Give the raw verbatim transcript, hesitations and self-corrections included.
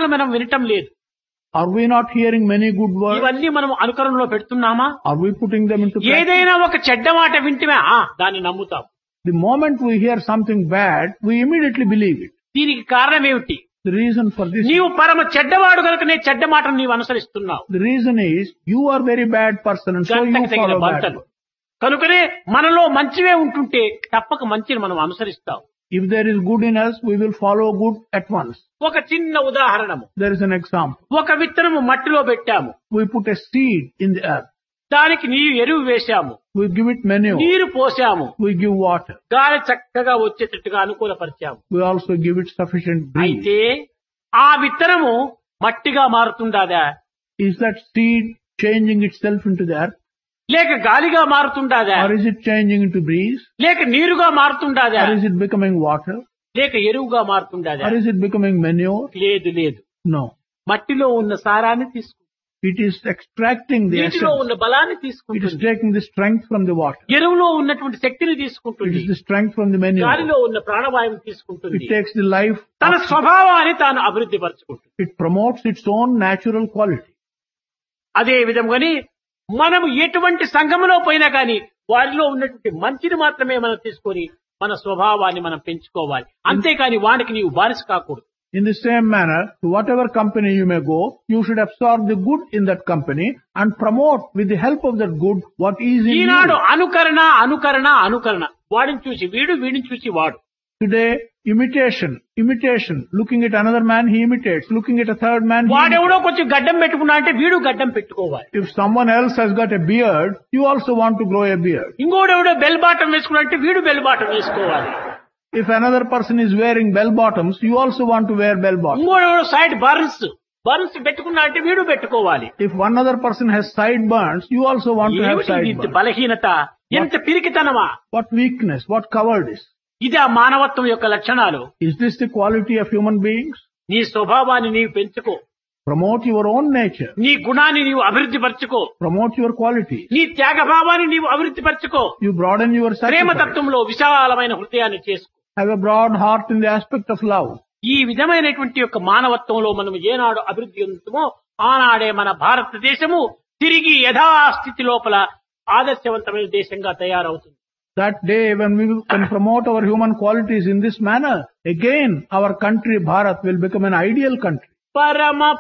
మాటలు మనం వినటం లేదు. Are we not hearing many good words? ఇవన్నీ మనం అనుకరణలో పెడుతున్నామా? Are we putting them into practice? ఏదైనా ఒక చెడ్డ మాట వింటమే ఆ దాన్ని నమ్ముతాం. The moment we hear something bad, we immediately believe it. దీనికి కారణం ఏమిటి? The reason for this, నీవు పరమ చెడ్డవాడు కనుకనే చెడ్డ మాటను నీవు అనుసరిస్తున్నావు. the reason is you are very bad person and so you గంటకు తగిన follow bad. బంటలు కనుకనే మనలో మంచివే ఉంటుంటే తప్పక మంచిని మనం అనుసరిస్తాం. If there is good in us, we will follow good at once. ఒక చిన్న ఉదాహరణము. There is an example. ఒక విత్తనము మట్టిలో పెట్టాము, We put a seed in the earth. దానికి నీరు ఎరువు వేశాము, We give it manure. నీరు పోసాము, We give water. గాలి చక్కగా వచ్చేటట్టుగా అనుకూలపరిచాము. We also give it sufficient breeze. అయితే ఆ విత్తనము మట్టిగా మారుతుండాదా, Is that seed changing itself into the earth? లేక గాలిగా మారుతుండాదా, Or is it changing into breeze? లేక నీరుగా మారుతుండాదా, Or is it becoming water? లేక ఎరువుగా మారుతుండాదా? Or is it becoming manure? లేదు లేదు. No. మట్టిలో ఉన్న సారాన్ని తీసుకుంటుంది, It is extracting the నీటిలో essence. ఉన్న బలాన్ని It is తీసుకుంటుంది, taking the strength from the water. ఎరువులో ఉన్నటువంటి శక్తిని It తీసుకుంటుంది, is the strength from the manure. గాలిలో ఉన్న ప్రాణవాయువుని తీసుకుంటుంది, It takes the life. తన స్వభావాన్ని తాను అభివృద్ధి పరచుకుంటుంది. It promotes its own natural quality. అదే విధంగాని మనము ఎటువంటి సంఘములో పోయినా కానీ వారిలో ఉన్నటువంటి మంచిని మాత్రమే మనం తీసుకొని మన స్వభావాన్ని మనం పెంచుకోవాలి. అంతేకాని వానికి నీవు బానిస కాకూడదు. In the same manner, to whatever company you may go, you should absorb the good in that company and promote with the help of that good what is in Eenadu you. అనుకరణ అనుకరణ అనుకరణ, వాడిని చూసి వీడు, వీడిని చూసి వాడు. Today, imitation, imitation. Looking at another man, he imitates. Looking at a third man, he imitates. వాడెవడో కొంచెం గడ్డం పెట్టుకున్నా అంటే వీడు గడ్డం పెట్టుకోవాలి. If someone else has got a beard, you also want to grow a beard. ఇంకోడెవడో bell bottom వేసుకున్నా అంటే వీడు బెల్ బాటం వేసుకోవాలి. If another person is wearing bell bottoms, you also want to wear bell bottoms. ఇంకోడెవడో side burns burns పెట్టుకున్నా అంటే వీడు పెట్టుకోవాలి. If one other person has sideburns, you also want to have ఏమిటి ఇది? sideburns. బలహీనత, ఎంత పిరికితనమా! What weakness, what cowardice. ఇది ఆ మానవత్వం యొక్క లక్షణాలు. Is this the quality of human beings? నీ స్వభావాన్ని నీవు పెంచుకో, Promote your own nature. నీ గుణాన్ని నీవు అభివృద్ధి పరచుకో, Promote your qualities. నీ త్యాగభావాన్ని నీవు అభివృద్ధి పరచుకో, You broaden your sacrifice. ప్రేమతత్వంలో విశాలమైన హృదయాన్ని చేసుకో. Have a broad heart in the aspect of love. ఈ విధమైనటువంటి యొక్క మానవత్వంలో మనం ఏనాడు అభివృద్ధి చెందుతామో ఆనాడే మన భారతదేశము తిరిగి యథాస్థితి లోపల ఆదర్శవంతమైన దేశంగా తయారవుతుంది. That day when we can promote our human qualities in this manner, again our country Bharat will become an ideal country. పరమ